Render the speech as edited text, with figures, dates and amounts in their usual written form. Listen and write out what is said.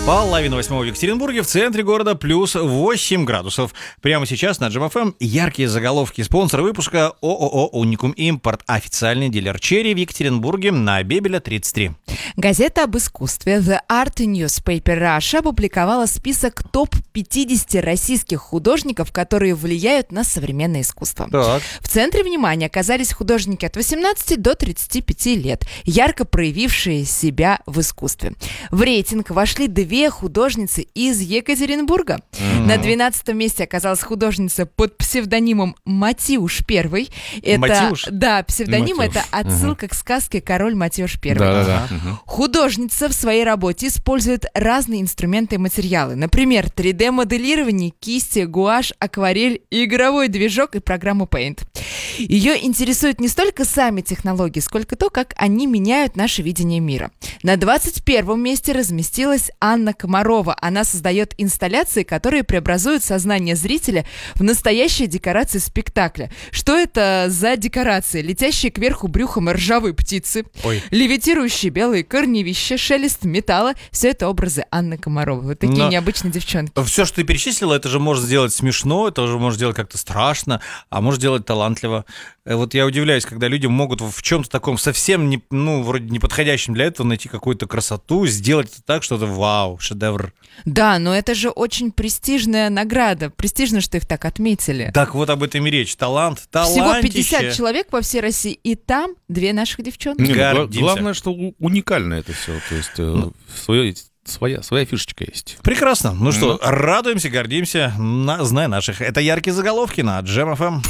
Половина восьмого в Екатеринбурге, в центре города плюс 8 градусов. Прямо сейчас на Джем ФМ яркие заголовки. Спонсор выпуска ООО «Уникум Импорт». Официальный дилер черри в Екатеринбурге на Бебеля, 33. Газета об искусстве The Art Newspaper Russia опубликовала список топ-50 российских художников, которые влияют на современное искусство. Так. В центре внимания оказались художники от 18 до 35 лет, ярко проявившие себя в искусстве. В рейтинг вошли две художницы из Екатеринбурга. На 12-м месте оказалась художница под псевдонимом Матюш I. Это, Матюш? Да, псевдоним — Матюш. это отсылка к сказке «Король Матюш I». Да. Художница в своей работе использует разные инструменты и материалы. Например, 3D-моделирование, кисти, гуашь, акварель, игровой движок и программу Paint. Ее интересуют не столько сами технологии, сколько то, как они меняют наше видение мира. На 21-м месте разместилась Анна Комарова. Она создает инсталляции, которые преобразуют сознание зрителя в настоящие декорации спектакля. Что это за декорации? Летящие кверху брюхом ржавые птицы, левитирующие белые корневища, шелест металла. Все это образы Анны Комаровой. Вот такие необычные девчонки. Все, что ты перечислила, это же может сделать смешно, это же может сделать как-то страшно, а может делать талантливо. Вот я удивляюсь, когда люди могут в чем-то таком совсем вроде неподходящем для этого найти какую-то красоту, сделать это так, что это вау, шедевр. Да, но это же очень престижная награда. Престижно, что их так отметили. Так вот об этом и речь. Талант, талантище. Всего 50 человек по всей России, и там две наших девчонки. Гордимся. Главное, что уникально это все. То есть своя фишечка есть. Прекрасно. Ну что, радуемся, гордимся, зная наших. Это яркие заголовки на Джем ФМ.